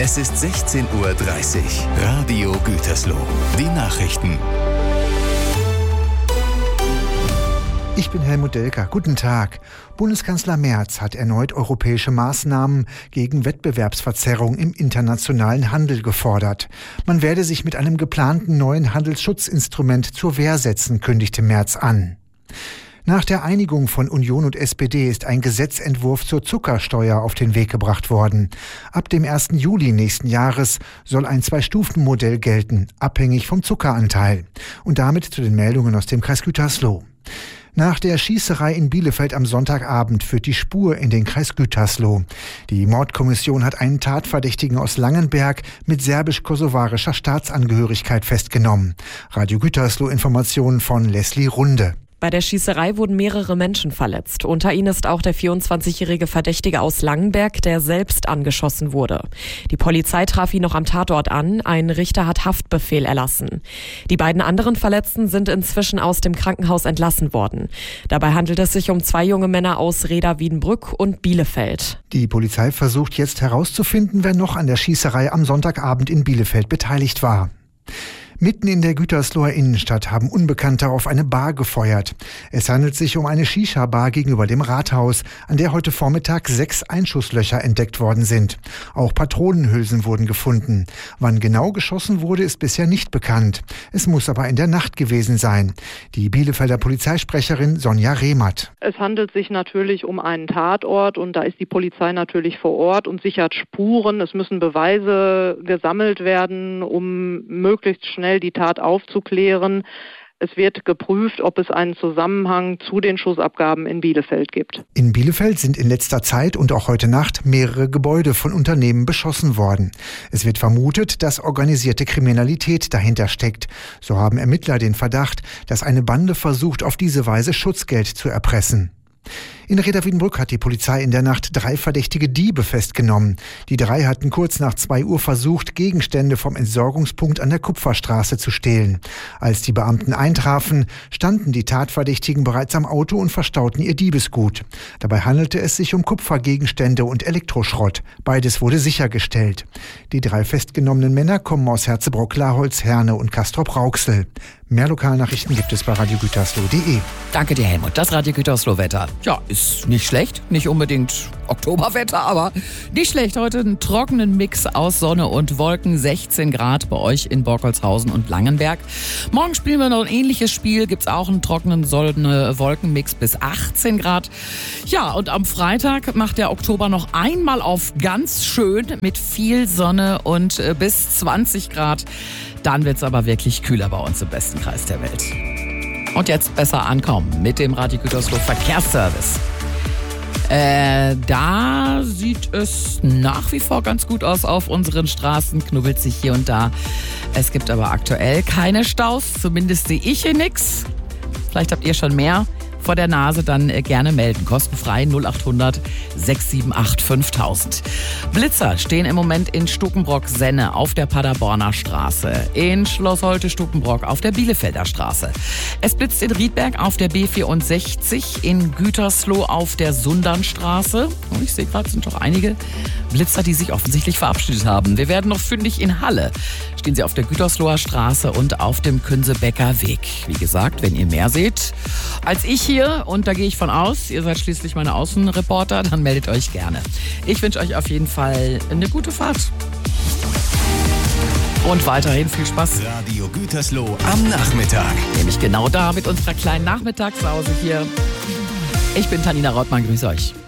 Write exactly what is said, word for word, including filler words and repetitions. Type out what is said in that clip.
Es ist sechzehn Uhr dreißig. Radio Gütersloh. Die Nachrichten. Ich bin Helmut Delker. Guten Tag. Bundeskanzler Merz hat erneut europäische Maßnahmen gegen Wettbewerbsverzerrung im internationalen Handel gefordert. Man werde sich mit einem geplanten neuen Handelsschutzinstrument zur Wehr setzen, kündigte Merz an. Nach der Einigung von Union und S P D ist ein Gesetzentwurf zur Zuckersteuer auf den Weg gebracht worden. Ab dem ersten Juli nächsten Jahres soll ein Zwei-Stufen-Modell gelten, abhängig vom Zuckeranteil. Und damit zu den Meldungen aus dem Kreis Gütersloh. Nach der Schießerei in Bielefeld am Sonntagabend führt die Spur in den Kreis Gütersloh. Die Mordkommission hat einen Tatverdächtigen aus Langenberg mit serbisch-kosovarischer Staatsangehörigkeit festgenommen. Radio Gütersloh Informationen von Leslie Runde. Bei der Schießerei wurden mehrere Menschen verletzt. Unter ihnen ist auch der vierundzwanzigjährige Verdächtige aus Langenberg, der selbst angeschossen wurde. Die Polizei traf ihn noch am Tatort an. Ein Richter hat Haftbefehl erlassen. Die beiden anderen Verletzten sind inzwischen aus dem Krankenhaus entlassen worden. Dabei handelt es sich um zwei junge Männer aus Reda-Wiedenbrück und Bielefeld. Die Polizei versucht jetzt herauszufinden, wer noch an der Schießerei am Sonntagabend in Bielefeld beteiligt war. Mitten in der Gütersloher Innenstadt haben Unbekannte auf eine Bar gefeuert. Es handelt sich um eine Shisha-Bar gegenüber dem Rathaus, an der heute Vormittag sechs Einschusslöcher entdeckt worden sind. Auch Patronenhülsen wurden gefunden. Wann genau geschossen wurde, ist bisher nicht bekannt. Es muss aber in der Nacht gewesen sein. Die Bielefelder Polizeisprecherin Sonja Rehmert. Es handelt sich natürlich um einen Tatort und da ist die Polizei natürlich vor Ort und sichert Spuren. Es müssen Beweise gesammelt werden, um möglichst schnell die Tat aufzuklären. Es wird geprüft, ob es einen Zusammenhang zu den Schussabgaben in Bielefeld gibt. In Bielefeld sind in letzter Zeit und auch heute Nacht mehrere Gebäude von Unternehmen beschossen worden. Es wird vermutet, dass organisierte Kriminalität dahinter steckt. So haben Ermittler den Verdacht, dass eine Bande versucht, auf diese Weise Schutzgeld zu erpressen. In Reda-Wiedenbrück hat die Polizei in der Nacht drei verdächtige Diebe festgenommen. Die drei hatten kurz nach zwei Uhr versucht, Gegenstände vom Entsorgungspunkt an der Kupferstraße zu stehlen. Als die Beamten eintrafen, standen die Tatverdächtigen bereits am Auto und verstauten ihr Diebesgut. Dabei handelte es sich um Kupfergegenstände und Elektroschrott. Beides wurde sichergestellt. Die drei festgenommenen Männer kommen aus Herzebrock-Laholz, Herne und Castrop-Rauxel. Mehr Lokalnachrichten gibt es bei radio gütersloh punkt de. Danke dir, Helmut. Das Radio Gütersloh-Wetter. Ja, ist nicht schlecht. Nicht unbedingt Oktoberwetter, aber nicht schlecht. Heute einen trockenen Mix aus Sonne und Wolken. sechzehn Grad bei euch in Borkolzhausen und Langenberg. Morgen spielen wir noch ein ähnliches Spiel. Gibt's auch einen trockenen Sonne-Wolkenmix bis achtzehn Grad. Ja, und am Freitag macht der Oktober noch einmal auf ganz schön mit viel Sonne und äh, bis zwanzig Grad. Dann wird's aber wirklich kühler bei uns im besten Kreis der Welt. Und jetzt besser ankommen mit dem Radio Gütersloh Verkehrsservice. Äh, da sieht es nach wie vor ganz gut aus auf unseren Straßen, knubbelt sich hier und da. Es gibt aber aktuell keine Staus, zumindest sehe ich hier nichts. Vielleicht habt ihr schon mehr vor der Nase, dann gerne melden. Kostenfrei null acht hundert sechs sieben acht fünftausend. Blitzer stehen im Moment in Stukenbrock-Senne auf der Paderborner Straße, in Schloss Holte-Stukenbrock auf der Bielefelder Straße. Es blitzt in Riedberg auf der B vierundsechzig, in Gütersloh auf der Sundernstraße. Und ich sehe gerade, es sind doch einige Blitzer, die sich offensichtlich verabschiedet haben. Wir werden noch fündig in Halle. Stehen sie auf der Gütersloher Straße und auf dem Künsebecker Weg. Wie gesagt, wenn ihr mehr seht als ich hier, und da gehe ich von aus, ihr seid schließlich meine Außenreporter, dann meldet euch gerne. Ich wünsche euch auf jeden Fall eine gute Fahrt. Und weiterhin viel Spaß. Radio Gütersloh am Nachmittag. Nämlich genau da mit unserer kleinen Nachmittagspause hier. Ich bin Tanina Rottmann, grüße euch.